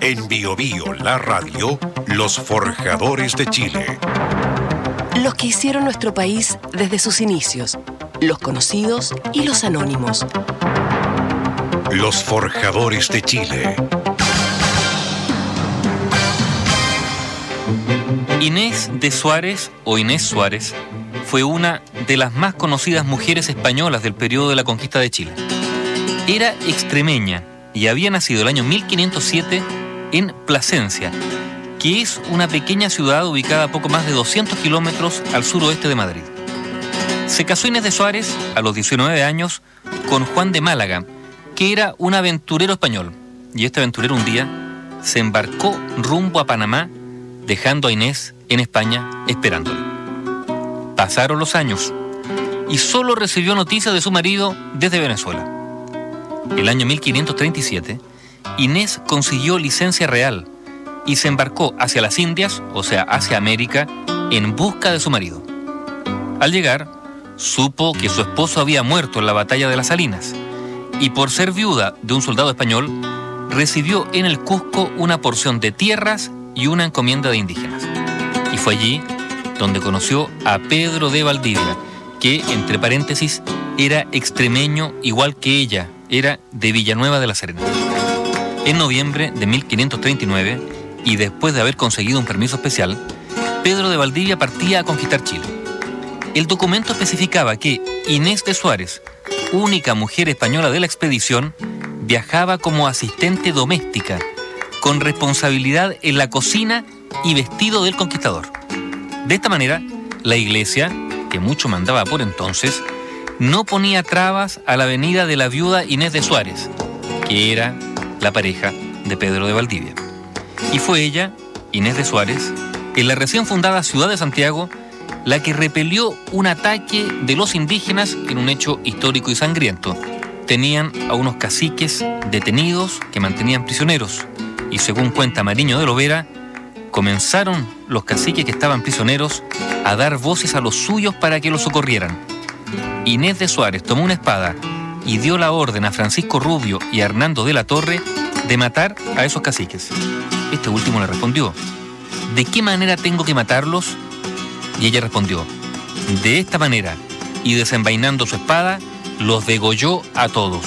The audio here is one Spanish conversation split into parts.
En Bio Bio, la radio, los forjadores de Chile. Los que hicieron nuestro país desde sus inicios, los conocidos y los anónimos. Los forjadores de Chile. Inés de Suárez, o Inés Suárez, fue una de las más conocidas mujeres españolas del periodo de la conquista de Chile. Era extremeña y había nacido el año 1507 en Plasencia, que es una pequeña ciudad ubicada a poco más de 200 kilómetros al suroeste de Madrid. Se casó Inés de Suárez a los 19 años con Juan de Málaga, que era un aventurero español, y este aventurero un día se embarcó rumbo a Panamá, dejando a Inés en España esperándole. Pasaron los años y solo recibió noticias de su marido desde Venezuela. El año 1537, Inés consiguió licencia real y se embarcó hacia las Indias, o sea, hacia América, en busca de su marido. Al llegar, supo que su esposo había muerto en la batalla de las Salinas y por ser viuda de un soldado español, recibió en el Cusco una porción de tierras y una encomienda de indígenas. Y fue allí donde conoció a Pedro de Valdivia, que, entre paréntesis, era extremeño igual que ella, era de Villanueva de la Serena. En noviembre de 1539, y después de haber conseguido un permiso especial, Pedro de Valdivia partía a conquistar Chile. El documento especificaba que Inés de Suárez, única mujer española de la expedición, viajaba como asistente doméstica, con responsabilidad en la cocina y vestido del conquistador. De esta manera, la iglesia, que mucho mandaba por entonces, no ponía trabas a la venida de la viuda Inés de Suárez, que era la pareja de Pedro de Valdivia. Y fue ella, Inés de Suárez, en la recién fundada ciudad de Santiago, la que repelió un ataque de los indígenas en un hecho histórico y sangriento. Tenían a unos caciques detenidos que mantenían prisioneros, y según cuenta Mariño de Lovera, comenzaron los caciques que estaban prisioneros a dar voces a los suyos para que los socorrieran. Inés de Suárez tomó una espada y dio la orden a Francisco Rubio y a Hernando de la Torre de matar a esos caciques. Este último le respondió: ¿de qué manera tengo que matarlos? Y ella respondió: de esta manera, y desenvainando su espada, los degolló a todos.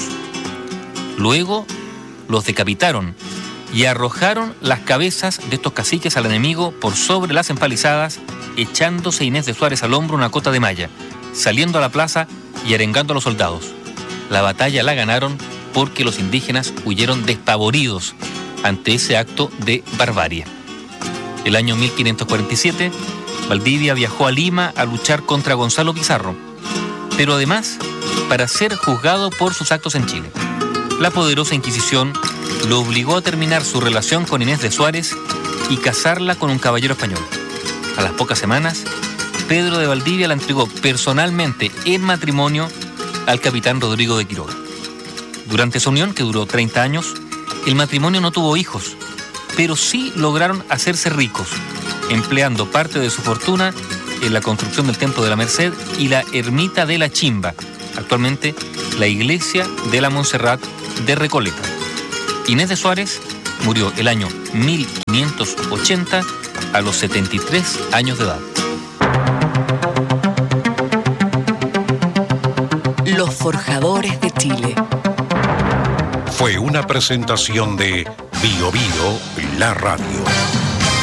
Luego los decapitaron y arrojaron las cabezas de estos caciques al enemigo por sobre las empalizadas, echándose Inés de Suárez al hombro una cota de malla, saliendo a la plaza y arengando a los soldados. La batalla la ganaron porque los indígenas huyeron despavoridos ante ese acto de barbarie. El año 1547, Valdivia viajó a Lima a luchar contra Gonzalo Pizarro, pero además para ser juzgado por sus actos en Chile. La poderosa Inquisición lo obligó a terminar su relación con Inés de Suárez y casarla con un caballero español. A las pocas semanas, Pedro de Valdivia la entregó personalmente en matrimonio al capitán Rodrigo de Quiroga. Durante esa unión, que duró 30 años, el matrimonio no tuvo hijos, pero sí lograron hacerse ricos, empleando parte de su fortuna en la construcción del Templo de la Merced y la Ermita de la Chimba, actualmente la Iglesia de la Montserrat de Recoleta. Inés de Suárez murió el año 1580 a los 73 años de edad. Los forjadores de Chile. Fue una presentación de Bio Bio, la radio.